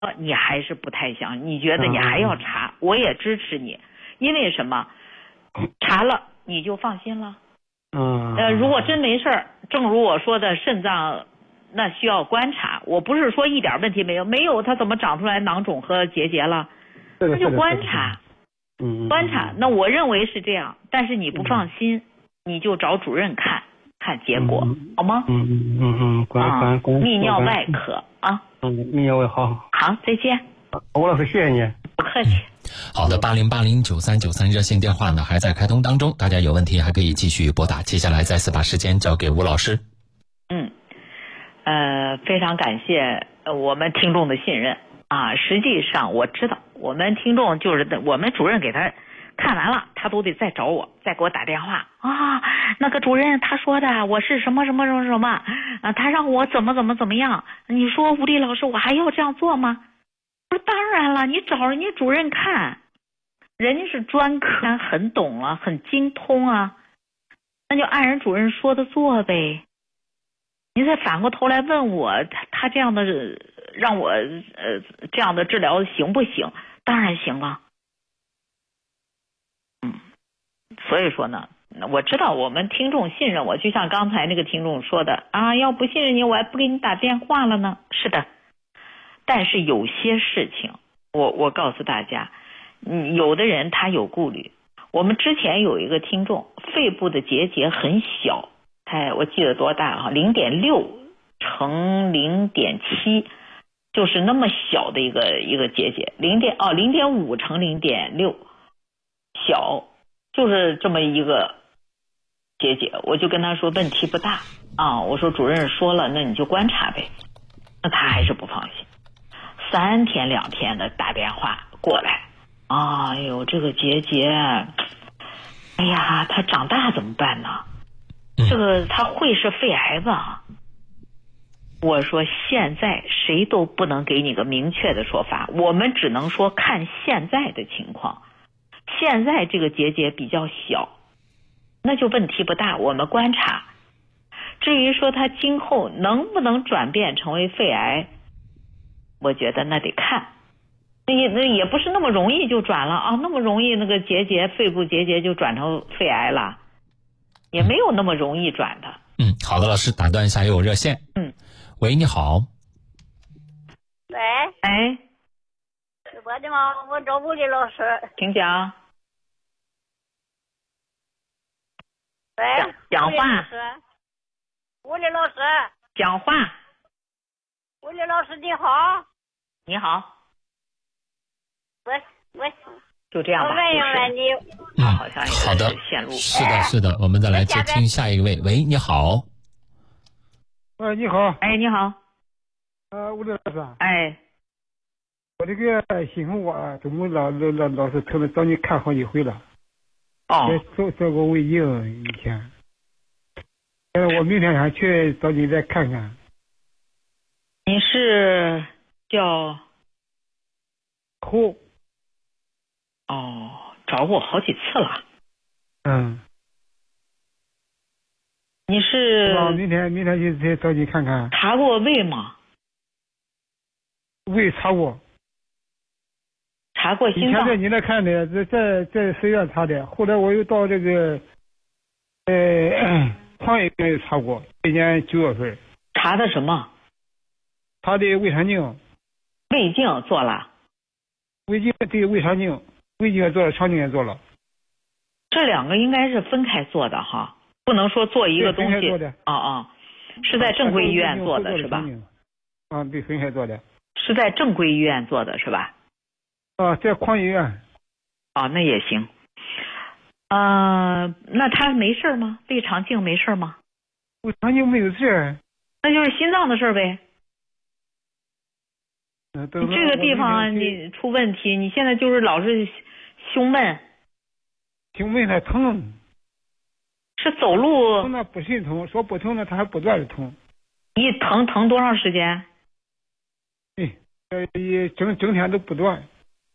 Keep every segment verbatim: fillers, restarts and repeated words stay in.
你还是不太想，你觉得你还要查，嗯、我也支持你，因为什么？查了你就放心了。 嗯。 呃，如果真没事儿，正如我说的，肾脏那需要观察。我不是说一点问题没有，没有它怎么长出来囊肿和结节了？那就观察。 嗯。 观察，那我认为是这样，但是你不放心，嗯、你就找主任看看结果， 嗯、 好吗？ 嗯嗯嗯嗯，关关关。 泌尿外科啊。 嗯，泌尿外好。 好，再见。 吴老师，谢谢你。 不客气。 好的，八零八零九三九三热线电话呢还在开通当中，大家有问题还可以继续拨打。接下来再次把时间交给吴老师。 嗯，呃，非常感谢我们听众的信任啊。实际上我知道，我们听众就是我们主任给他看完了，他都得再找我，再给我打电话啊。那个主任他说的，我是什么什么什么什么啊，他让我怎么怎么怎么样。你说吴丽老师，我还要这样做吗？不是，当然了，你找人家主任看，人家是专科，很懂了，很精通啊，那就按人主任说的做呗。你再反过头来问我，他他这样的让我呃这样的治疗行不行？当然行了。嗯，所以说呢，我知道我们听众信任我，就像刚才那个听众说的啊，要不信任你，我还不给你打电话了呢。是的。但是有些事情，我我告诉大家，嗯，有的人他有顾虑。我们之前有一个听众，肺部的结节很小，哎，我记得多大啊？零点六乘零点七，就是那么小的一个一个结节，零点哦零点五乘零点六，小，就是这么一个结节。我就跟他说问题不大啊，我说主任说了，那你就观察呗。那他还是不放心。三天两天的打电话过来，哎呦，这个结节，哎呀，他长大怎么办呢？这个他会是肺癌吧？我说现在谁都不能给你个明确的说法，我们只能说看现在的情况。现在这个结节比较小，那就问题不大，我们观察。至于说他今后能不能转变成为肺癌，我觉得那得看，那也那也不是那么容易就转了啊，那么容易那个结节肺部结节就转成肺癌了，也没有那么容易转的。 嗯，好的，老师打断一下，又有热线。 嗯， 喂，你好。 喂， 哎， 我的妈，我找吴丽老师， 请讲。 喂， 讲话。 吴丽老师， 讲话。 吴丽老师你好。 你好。 我我就这样吧。 我问一问你。 嗯， 好像也好的， 线路。 是的，是的，我们再来接听下一位。喂，你好。 喂，你好。 哎，你好。 呃，吴丽老师。 哎。 我这个心口啊，怎么老老老老是疼的，找你看好几回了。 哦。 也做做过胃镜以前。现在我明天想去找你再看看。 你是叫侯？ 哦，找过好几次了。 嗯。 你是？ 我明天明天就再找你看看。 查过胃吗？ 胃查过。 查过心脏。 以前在你那看的，在在在寺院查的，后来我又到这个呃矿医院查过，今年九月份。 查的什么？ 查的胃肠镜。 胃镜做了。 胃镜对胃肠镜，胃镜也做了，肠镜也做了。 这两个应该是分开做的哈，不能说做一个东西。 分开做的。 啊啊，是在正规医院做的是吧？ 啊，对，分开做的。 是在正规医院做的是吧？ 啊，在矿医院。 啊，那也行。呃，那他没事吗？胃肠镜没事吗？ 胃肠镜没有事。 那就是心脏的事呗。 你这个地方你出问题，你现在就是老是胸闷。 胸闷还疼。 是走路。 疼那不心疼，说不疼呢，他还不断的疼。 一疼疼多长时间？ 对，呃，一整整天都不断。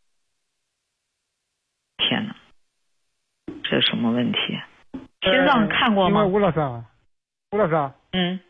天哪，这什么问题？心脏看过吗？ 吴老师，吴老师。 嗯。